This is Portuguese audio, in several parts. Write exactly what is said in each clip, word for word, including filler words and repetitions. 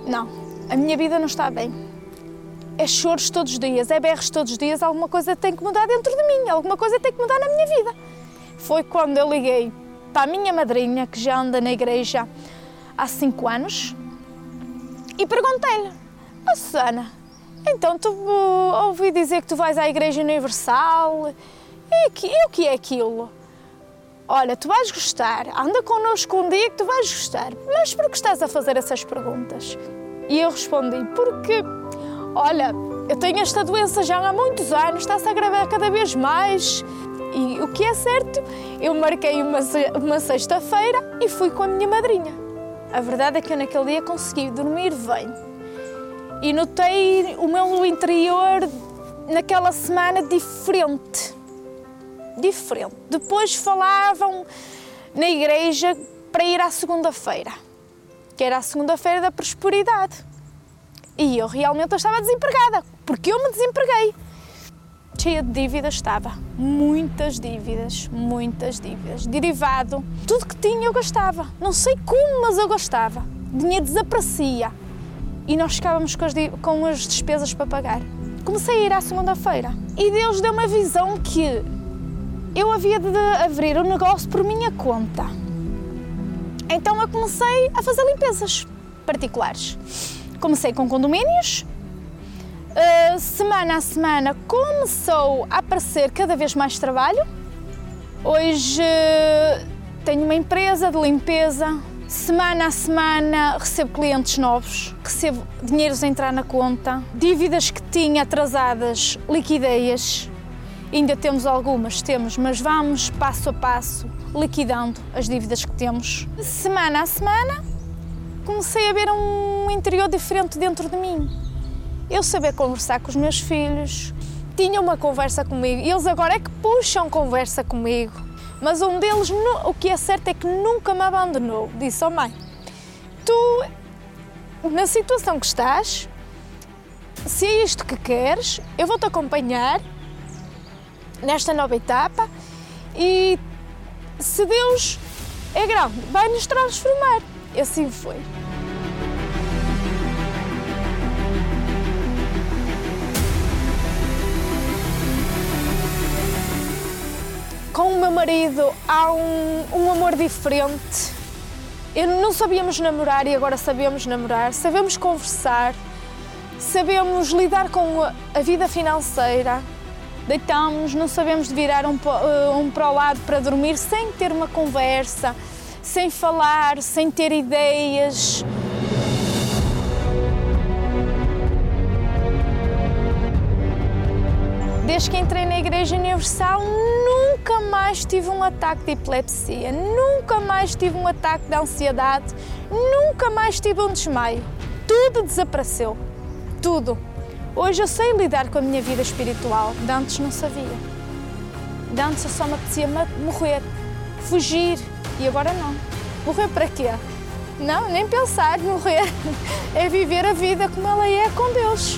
Não, a minha vida não está bem. É choros todos os dias, é berros todos os dias, alguma coisa tem que mudar dentro de mim, alguma coisa tem que mudar na minha vida. Foi quando eu liguei para a minha madrinha, que já anda na igreja há cinco anos, e perguntei-lhe: oh, Susana, então tu uh, ouvi dizer que tu vais à Igreja Universal, e, que, e o que é aquilo? Olha, tu vais gostar, anda connosco um dia que tu vais gostar, mas por que estás a fazer essas perguntas? E eu respondi: porque, olha, eu tenho esta doença já há muitos anos, está-se a agravar cada vez mais, e o que é certo, eu marquei uma, uma sexta-feira e fui com a minha madrinha. A verdade é que eu naquele dia consegui dormir bem e notei o meu interior naquela semana diferente. Diferente. Depois falavam na igreja para ir à segunda-feira, que era a segunda-feira da prosperidade. E eu realmente eu estava desempregada, porque eu me desempreguei. Cheia de dívidas estava, muitas dívidas, muitas dívidas. Derivado, tudo que tinha eu gastava, não sei como, mas eu gastava. Dinheiro desaparecia e nós ficávamos com as, com as despesas para pagar. Comecei a ir à segunda-feira e Deus deu uma visão que eu havia de abrir um negócio por minha conta. Então eu comecei a fazer limpezas particulares. Comecei com condomínios. Uh, semana a semana começou a aparecer cada vez mais trabalho. Hoje uh, tenho uma empresa de limpeza. Semana a semana recebo clientes novos, recebo dinheiros a entrar na conta. Dívidas que tinha atrasadas, liquidei-as. Ainda temos algumas, temos, mas vamos passo a passo liquidando as dívidas que temos. Semana a semana comecei a ver um interior diferente dentro de mim. Eu sabia conversar com os meus filhos, tinha uma conversa comigo, e eles agora é que puxam conversa comigo. Mas um deles, o que é certo é que nunca me abandonou. Disse: oh mãe, tu, na situação que estás, se é isto que queres, eu vou-te acompanhar nesta nova etapa e se Deus é grande, vai nos transformar. E assim foi. Com o meu marido há um, um amor diferente. Eu não sabíamos namorar e agora sabemos namorar, sabemos conversar, sabemos lidar com a vida financeira. Deitamos, não sabemos de virar um, um para o lado para dormir sem ter uma conversa, sem falar, sem ter ideias. Desde que entrei na Igreja Universal, nunca mais tive um ataque de epilepsia, nunca mais tive um ataque de ansiedade, nunca mais tive um desmaio. Tudo desapareceu, tudo. Hoje eu sei lidar com a minha vida espiritual, de antes não sabia. De antes eu só me apetecia morrer, fugir, e agora não. Morrer para quê? Não, nem pensar, morrer é viver a vida como ela é com Deus.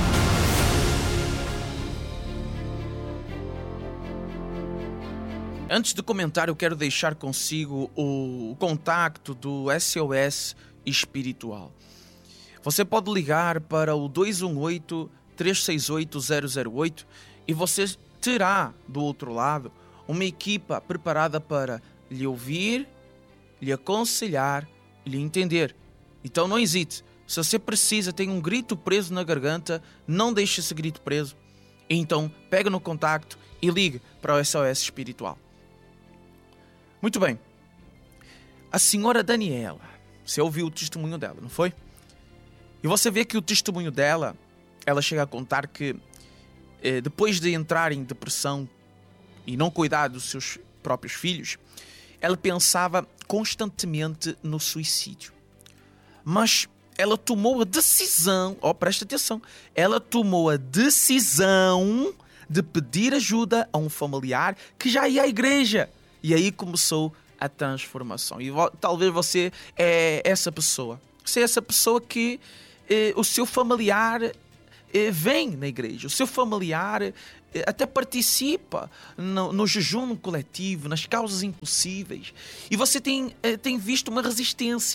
Antes de comentar, eu quero deixar consigo o contacto do S O S Espiritual. Você pode ligar para o dois um oito, três seis oito, zero zero oito e você terá do outro lado uma equipa preparada para lhe ouvir, lhe aconselhar, lhe entender. Então não hesite. Se você precisa, tem um grito preso na garganta, não deixe esse grito preso. Então pega no contacto e ligue para o S O S Espiritual. Muito bem. A senhora Daniela, você ouviu o testemunho dela, não foi? E você vê que o testemunho dela, ela chega a contar que eh, depois de entrar em depressão e não cuidar dos seus próprios filhos, ela pensava constantemente no suicídio. Mas ela tomou a decisão, oh, presta atenção, ela tomou a decisão de pedir ajuda a um familiar que já ia à igreja. E aí começou a transformação. E talvez você é essa pessoa. Você é essa pessoa que eh, o seu familiar eh, vem na igreja. O seu familiar eh, até participa no, no jejum coletivo, nas causas impossíveis. E você tem, eh, tem visto uma resistência.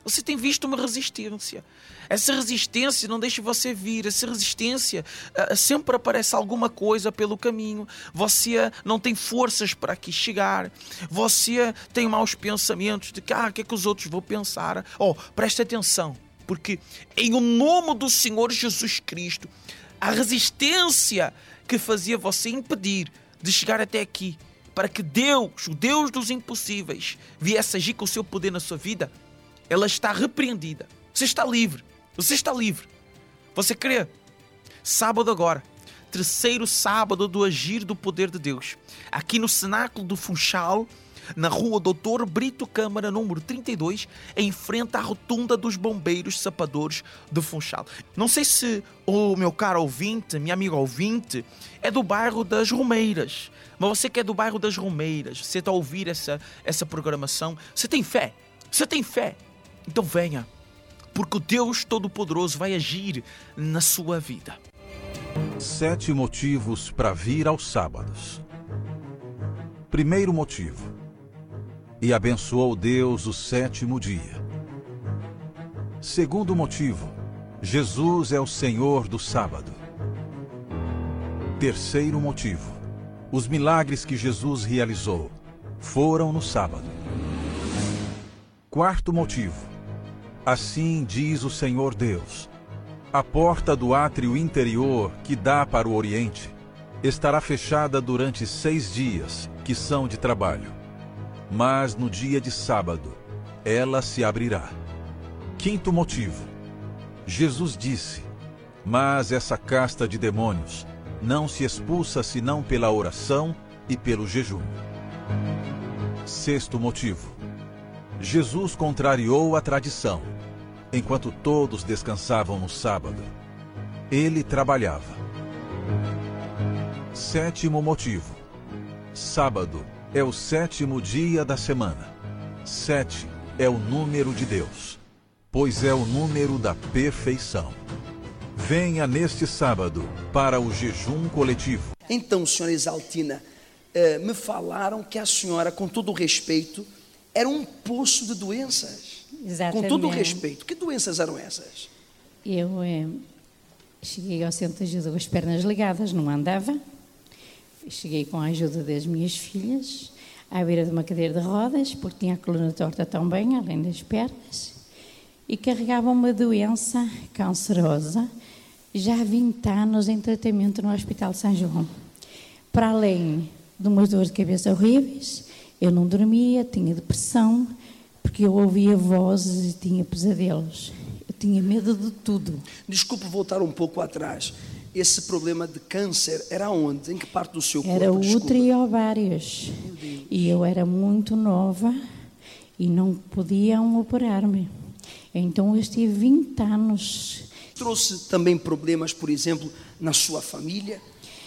Você tem visto uma resistência. Essa resistência não deixa você vir. Essa resistência uh, sempre aparece alguma coisa pelo caminho. Você não tem forças para aqui chegar. Você tem maus pensamentos de que, ah, o que é que os outros vão pensar? Oh, preste atenção, porque em o nome do Senhor Jesus Cristo, a resistência que fazia você impedir de chegar até aqui, para que Deus, o Deus dos impossíveis, viesse agir com o seu poder na sua vida, ela está repreendida. Você está livre. Você está livre. Você crê? Sábado agora, terceiro sábado do agir do poder de Deus, aqui no Cenáculo do Funchal, na rua Doutor Brito Câmara, número trinta e dois, em frente à rotunda dos bombeiros sapadores do Funchal. Não sei se o meu caro ouvinte, minha amiga ouvinte, é do bairro das Romeiras, mas você que é do bairro das Romeiras, você está a ouvir essa, essa programação, você tem fé, você tem fé, então venha, porque o Deus Todo-Poderoso vai agir na sua vida. Sete motivos para vir aos sábados. Primeiro motivo: e abençoou Deus o sétimo dia. Segundo motivo: Jesus é o Senhor do sábado. Terceiro motivo: os milagres que Jesus realizou foram no sábado. Quarto motivo: assim diz o Senhor Deus: a porta do átrio interior que dá para o Oriente estará fechada durante seis dias, que são de trabalho. Mas no dia de sábado, ela se abrirá. Quinto motivo: Jesus disse: mas essa casta de demônios não se expulsa senão pela oração e pelo jejum. Sexto motivo: Jesus contrariou a tradição. Enquanto todos descansavam no sábado, ele trabalhava. Sétimo motivo: sábado é o sétimo dia da semana. Sete é o número de Deus, pois é o número da perfeição. Venha neste sábado para o jejum coletivo. Então, senhora Exaltina, eh, me falaram que a senhora, com todo o respeito, era um poço de doenças. Exatamente. Com todo o respeito. Que doenças eram essas? Eu eh, cheguei ao centro de ajuda com as pernas ligadas, não andava. Cheguei com a ajuda das minhas filhas, à beira de uma cadeira de rodas, porque tinha a coluna torta também, além das pernas, e carregava uma doença cancerosa, já há vinte anos em tratamento no Hospital de São João. Para além de umas dores de cabeça horríveis, eu não dormia, tinha depressão, porque eu ouvia vozes e tinha pesadelos. Eu tinha medo de tudo. Desculpe voltar um pouco atrás. Esse problema de câncer era onde? Em que parte do seu corpo? Era Desculpa. útero e ovários. E eu era muito nova e não podiam operar-me. Então eu estive vinte anos. Trouxe também problemas, por exemplo, na sua família?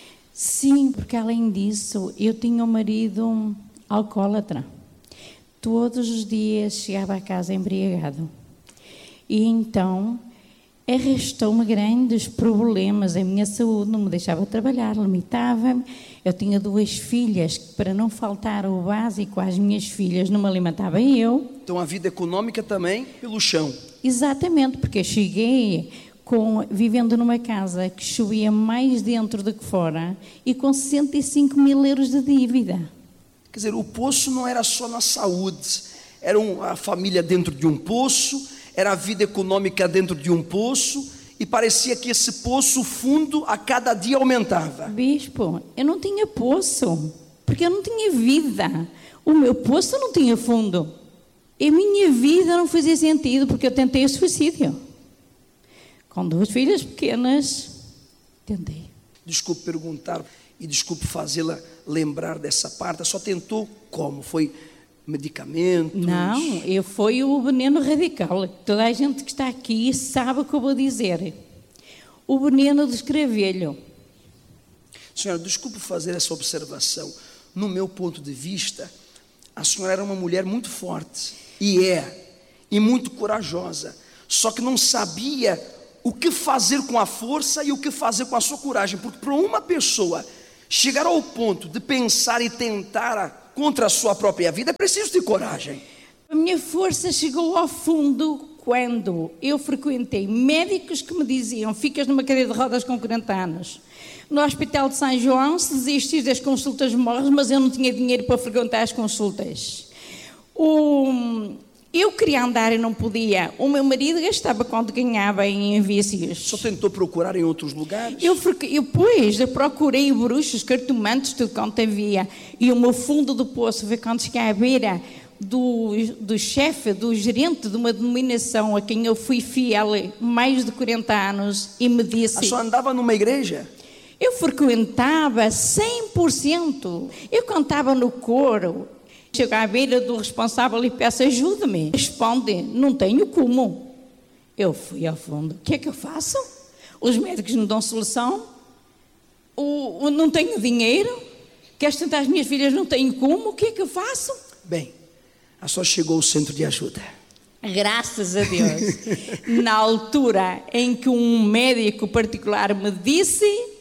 Sim, porque além disso, eu tinha um marido alcoólatra. Todos os dias chegava a casa embriagado. E então arrastou-me grandes problemas. A minha saúde não me deixava trabalhar, limitava-me. Eu tinha duas filhas, que para não faltar o básico às minhas filhas, não me alimentava eu. Então a vida econômica também pelo chão. Exatamente, porque eu cheguei com, vivendo numa casa que chovia mais dentro do que fora e com sessenta e cinco mil euros de dívida. Quer dizer, o poço não era só na saúde, era um, a família dentro de um poço, era a vida econômica dentro de um poço, e parecia que esse poço, o fundo, a cada dia aumentava. Bispo, eu não tinha poço, porque eu não tinha vida. O meu poço não tinha fundo. E a minha vida não fazia sentido, porque eu tentei o suicídio. Com duas filhas pequenas, tentei. Desculpe perguntar e desculpe fazê-la lembrar dessa parte. Só tentou como? Foi medicamentos? Não, eu fui o veneno radical. Toda a gente que está aqui sabe o que eu vou dizer. O veneno do escravelho. Senhora, desculpe fazer essa observação. No meu ponto de vista, a senhora era uma mulher muito forte, e é, e muito corajosa, só que não sabia o que fazer com a força e o que fazer com a sua coragem, porque para uma pessoa chegar ao ponto de pensar e tentar contra a sua própria vida, é preciso de coragem. A minha força chegou ao fundo quando eu frequentei médicos que me diziam: ficas numa cadeira de rodas com quarenta anos. No Hospital de São João, se desistes das consultas, morres, mas eu não tinha dinheiro para frequentar as consultas. O... Eu queria andar e não podia. O meu marido gastava quanto ganhava em vícios. Só tentou procurar em outros lugares? Eu, eu, pois, eu procurei bruxos, cartomantes, tudo quanto havia. E o meu fundo do poço, foi quando cheguei à beira do, do chefe, do gerente de uma denominação a quem eu fui fiel mais de quarenta anos, e me disse... A senhora andava numa igreja? Eu frequentava cem por cento. Eu cantava no coro. Chego à beira do responsável e peço: ajuda-me. Responde: não tenho como. Eu fui ao fundo. O que é que eu faço? Os médicos não dão solução. O, o, não tenho dinheiro. Queres tentar as minhas filhas? Não tenho como. O que é que eu faço? Bem, a senhora chegou ao centro de ajuda. Graças a Deus. Na altura em que um médico particular me disse: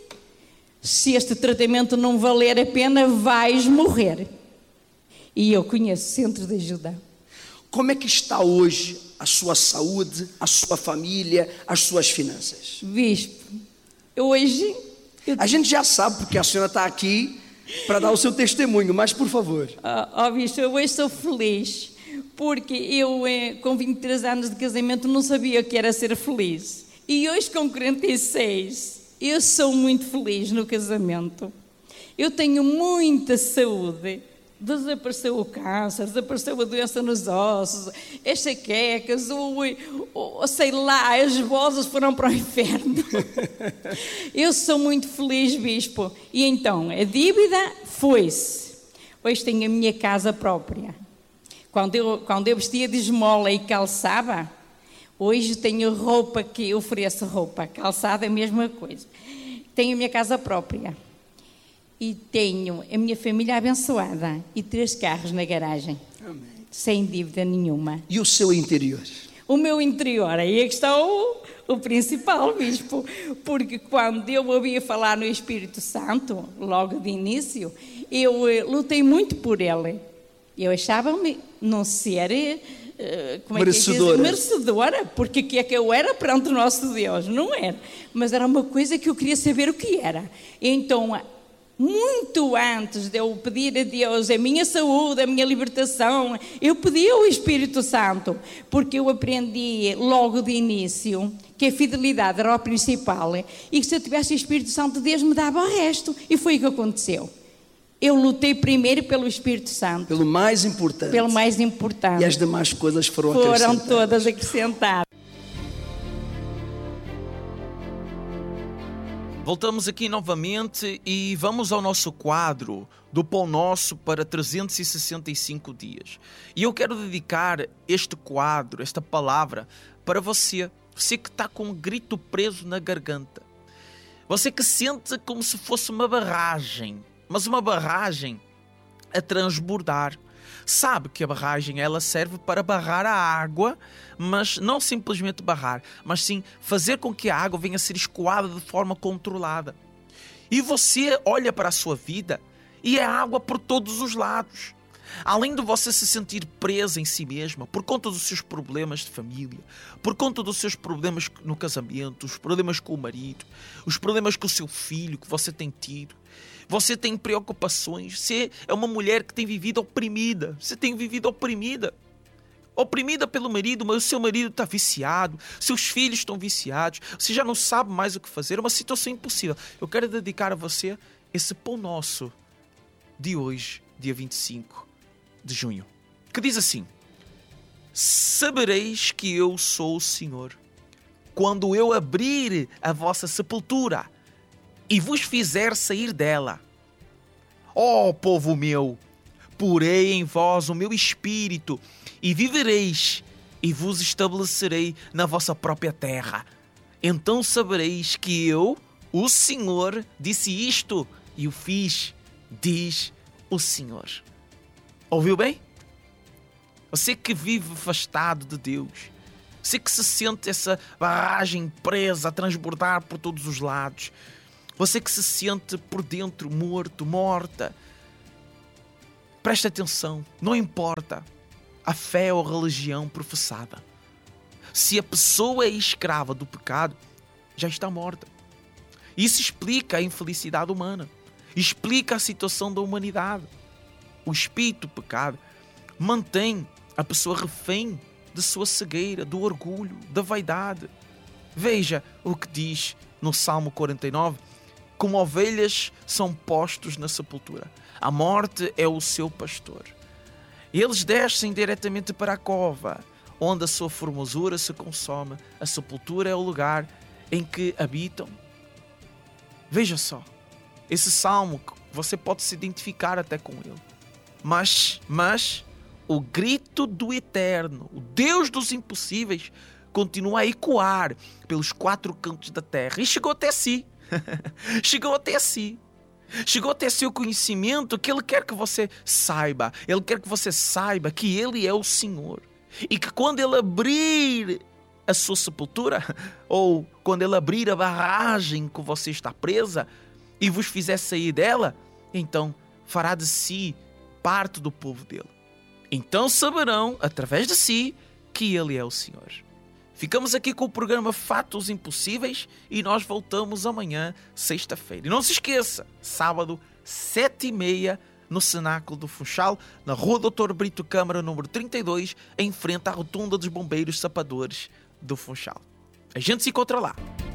se este tratamento não valer a pena, vais morrer. E eu conheço o centro de ajuda. Como é que está hoje a sua saúde, a sua família, as suas finanças? Bispo, hoje... Eu... A gente já sabe, porque a senhora está aqui para dar o seu testemunho, mas por favor. Ó oh, oh, Bispo, eu hoje sou feliz, porque eu com vinte e três anos de casamento não sabia o que era ser feliz. E hoje com quarenta e seis, eu sou muito feliz no casamento. Eu tenho muita saúde. Desapareceu o câncer, desapareceu a doença nos ossos, as jaquecas, o, o, sei lá, as vozes foram para o inferno. Eu sou muito feliz, Bispo. E então, a dívida foi-se. Hoje tenho a minha casa própria. Quando eu, quando eu vestia de esmola e calçava, hoje tenho roupa que eu ofereço roupa, calçada é a mesma coisa. Tenho a minha casa própria. E tenho a minha família abençoada e três carros na garagem. Amém. Sem dívida nenhuma. E o seu interior? O meu interior, aí é que está o, o principal, Bispo. Porque quando eu ouvia falar no Espírito Santo, logo de início, eu lutei muito por ele. Eu achava-me não ser... Uh, como é merecedora. Que é merecedora, porque o que é que eu era perante o nosso Deus? Não era. Mas era uma coisa que eu queria saber o que era. Então... muito antes de eu pedir a Deus a minha saúde, a minha libertação, eu pedi ao Espírito Santo, porque eu aprendi logo de início que a fidelidade era o principal e que se eu tivesse o Espírito Santo, Deus me dava o resto. E foi o que aconteceu. Eu lutei primeiro pelo Espírito Santo. Pelo mais importante. Pelo mais importante. E as demais coisas foram, foram acrescentadas. Foram todas acrescentadas. Voltamos aqui novamente e vamos ao nosso quadro do Pão Nosso para trezentos e sessenta e cinco dias. E eu quero dedicar este quadro, esta palavra, para você. Você que está com um grito preso na garganta. Você que sente como se fosse uma barragem, mas uma barragem a transbordar. Sabe que a barragem ela serve para barrar a água, mas não simplesmente barrar, mas sim fazer com que a água venha a ser escoada de forma controlada. E você olha para a sua vida e é água por todos os lados. Além de você se sentir presa em si mesma por conta dos seus problemas de família, por conta dos seus problemas no casamento, os problemas com o marido, os problemas com o seu filho que você tem tido, você tem preocupações, você é uma mulher que tem vivido oprimida, você tem vivido oprimida, oprimida pelo marido, mas o seu marido está viciado, seus filhos estão viciados, você já não sabe mais o que fazer, é uma situação impossível. Eu quero dedicar a você esse Pão Nosso de hoje, dia vinte e cinco de junho, que diz assim: sabereis que eu sou o Senhor, quando eu abrir a vossa sepultura e vos fizer sair dela. Ó povo meu, porei em vós o meu espírito, e vivereis, e vos estabelecerei na vossa própria terra. Então sabereis que eu, o Senhor, disse isto, e o fiz, diz o Senhor. Ouviu bem? Você que vive afastado de Deus, você que se sente essa barragem presa a transbordar por todos os lados, você que se sente por dentro morto, morta, preste atenção, não importa a fé ou a religião professada. Se a pessoa é escrava do pecado, já está morta. Isso explica a infelicidade humana. Explica a situação da humanidade. O espírito do pecado mantém a pessoa refém de sua cegueira, do orgulho, da vaidade. Veja o que diz no Salmo quarenta e nove. Como ovelhas são postos na sepultura. A morte é o seu pastor. Eles descem diretamente para a cova, onde a sua formosura se consome. A sepultura é o lugar em que habitam. Veja só, esse salmo, você pode se identificar até com ele. Mas, mas, o grito do Eterno, o Deus dos impossíveis, continua a ecoar pelos quatro cantos da terra. E chegou até si. chegou até si. Chegou até si o conhecimento que Ele quer que você saiba. Ele quer que você saiba que Ele é o Senhor. E que quando Ele abrir a sua sepultura, ou quando Ele abrir a barragem que você está presa e vos fizer sair dela, então fará de si parte do povo dele. Então saberão, através de si, que Ele é o Senhor. Ficamos aqui com o programa Fatos Impossíveis e nós voltamos amanhã, sexta-feira. E não se esqueça, sábado, sete e meia, no Cenáculo do Funchal, na Rua doutor Brito Câmara, número trinta e dois, em frente à Rotunda dos Bombeiros Sapadores do Funchal. A gente se encontra lá.